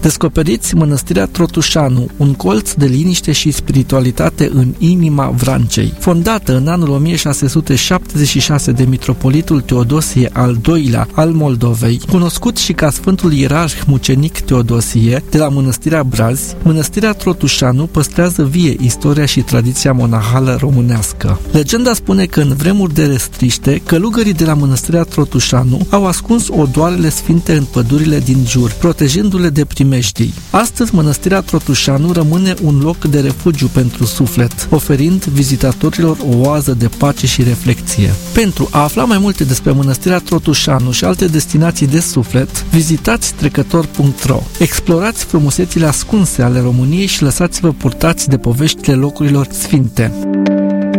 Descoperiți Mănăstirea Trotușanu, un colț de liniște și spiritualitate în inima Vrancei. Fondată în anul 1676 de mitropolitul Teodosie al II-lea al Moldovei, cunoscut și ca Sfântul Ierarh Mucenic Teodosie, de la Mănăstirea Brazi, Mănăstirea Trotușanu păstrează vie istoria și tradiția monahală românească. Legenda spune că în vremuri de restriște, călugării de la Mănăstirea Trotușanu au ascuns odoarele sfinte în pădurile din jur, protejându-le de primejdii. Astăzi, Mănăstirea Trotușanu rămâne un loc de refugiu pentru suflet, oferind vizitatorilor o oază de pace și reflecție. Pentru a afla mai multe despre Mănăstirea Trotușanu și alte destinații de suflet, vizitați trecător.ro. Explorați frumusețile ascunse ale României și lăsați-vă purtați de poveștile locurilor sfinte.